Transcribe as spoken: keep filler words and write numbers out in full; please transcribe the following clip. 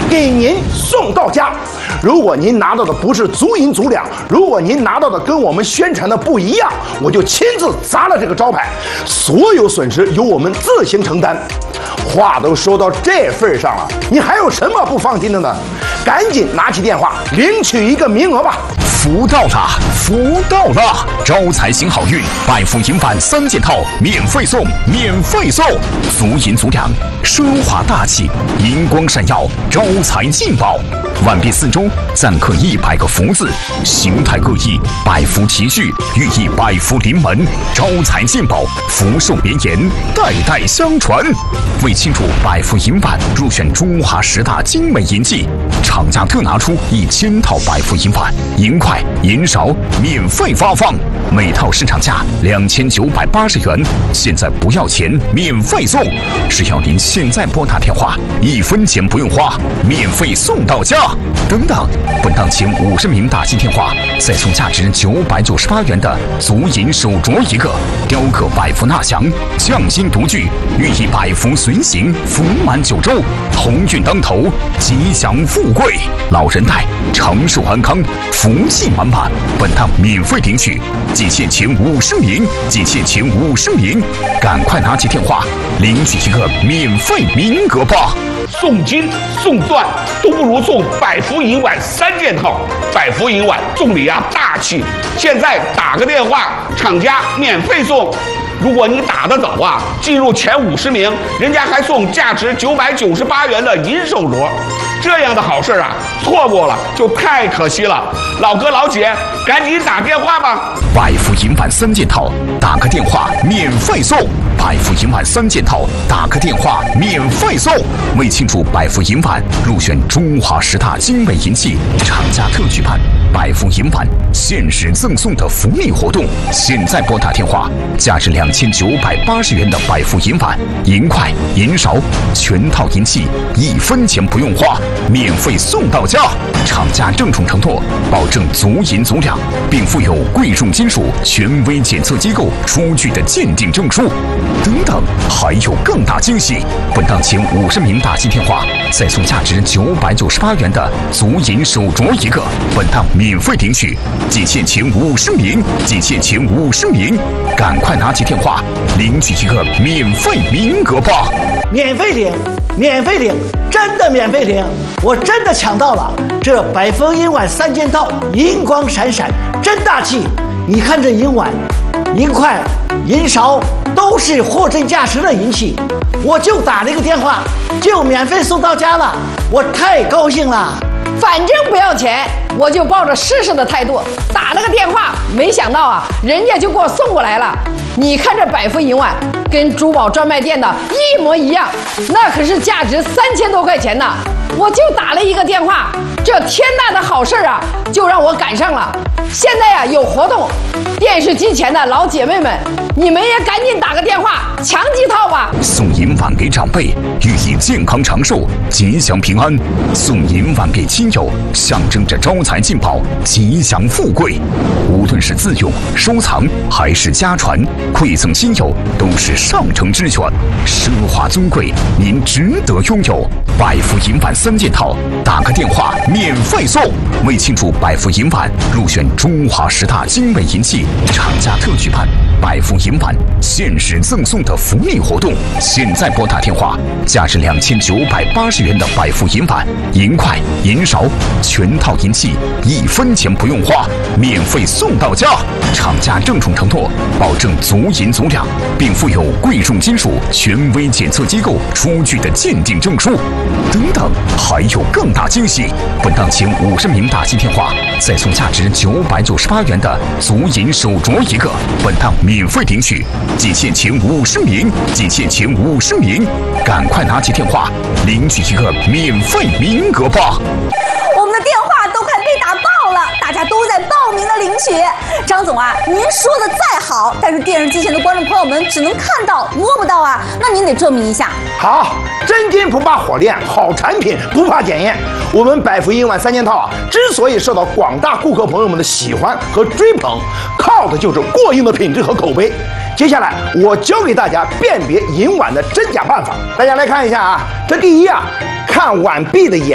给您送到家。如果您拿到的不是足银足两，如果您拿到的跟我们宣传的不一样，我就亲自砸了这个招牌，所有损失由我们自行承担。话都说到这份上了，你还有什么不放心的呢？赶紧拿起电话领取一个名额吧！ 福到了，福到了！招财行好运，百福银碗三件套免费送，免费送！足银足两，奢华大气，银光闪耀，招财进宝。碗边四周錾刻一百个福字，形态各异，百福齐聚，寓意百福临门，招财进宝，福寿绵延，代代相传。为庆祝百福银碗入选中华十大精美银器，厂家特拿出一千套百福银碗，银块、银勺免费发放，每套市场价两千九百八十元，现在不要钱，免费送！只要您现在拨打电话，一分钱不用花，免费送到家。等等，本档前五十名打进电话，再送价值九百九十八元的足银手镯一个，雕刻百福纳祥，匠心独具，寓意百福随行，福满九州，鸿运当头，吉祥富贵，老人带，长寿安康，福气满满。本档免费领取，仅限前五十名，仅限前五十名，赶快拿起电话领取一个免费名额吧！ 送金送钻都不如送百福银碗三件套，百福银碗送礼啊大气！现在打个电话，厂家免费送。如果你打得早啊，进入前五十名，人家还送价值九百九十八元的银手镯。这样的好事啊，错过了就太可惜了。老哥老姐，赶紧打电话吧！ 百福银碗三件套，打个电话免费送。百福银碗三件套，打个电话免费送。为庆祝百福银碗入选中华十大精美银器，厂家特举办百福银碗限时赠送的福利活动。现在拨打电话，价值两千九百八十元的百福银碗、银块、银勺全套银器，一分钱不用花，免费送到家。厂家郑重承诺，保证足银足两，并附有贵重金属权威检测机构出具的鉴定证书。等等，还有更大惊喜！本档前五十名打进电话，再送价值九百九十八元的足银手镯一个，本档免费领取，仅限前五十名，仅限前五十名，赶快拿起电话领取一个免费名额吧！ 免费领，免费领，真的免费领！我真的抢到了这百福银碗三件套，银光闪闪，真大气！你看这银碗、银块、银勺都是货真价实的银器，我就打了一个电话，就免费送到家了，我太高兴了。 反正不要钱，我就抱着试试的态度打了个电话，没想到啊，人家就给我送过来了。你看这百福银碗跟珠宝专卖店的一模一样，那可是价值三千多块钱呢。我就打了一个电话，这天大的好事啊，就让我赶上了。现在呀、啊、有活动，电视机前的老姐妹们，你们也赶紧打个电话抢几套吧。 送银碗给长辈，寓意健康长寿、吉祥平安；送银碗给亲友，象征着招财进宝、吉祥富贵。无论是自用、收藏还是家传，馈赠亲友都是上乘之选，奢华尊贵，您值得拥有。百福银碗三件套，打个电话免费送。为庆祝百福银碗入选中华十大精美银器，厂家特举办百福银碗限时赠送的福利活动。现在拨打电话，价值两千九百八十元的百福银碗、银块、银勺全套银器，一分钱不用花，免费送到家。厂家郑重承诺，保证足银足两，并附有贵重金属权威检测机构出具的鉴定证书。等等，还有更大惊喜！本档前五十名打进电话，再送价值九百九十八元的足银手镯一个，本档免费领取，仅限前五十名，仅限前五十名，赶快拿起电话领取一个免费名额吧！ 我们的电话都快被打爆了，大家都在报名的领取。张总啊，您说的再好，但是电视机前的观众朋友们只能看到摸不到啊，那您得证明一下。 好，真金不怕火炼，好产品不怕检验。我们百福银碗三件套啊，之所以受到广大顾客朋友们的喜欢和追捧，靠的就是过硬的品质和口碑。接下来我教给大家辨别银碗的真假办法，大家来看一下啊。这第一啊，看碗壁的颜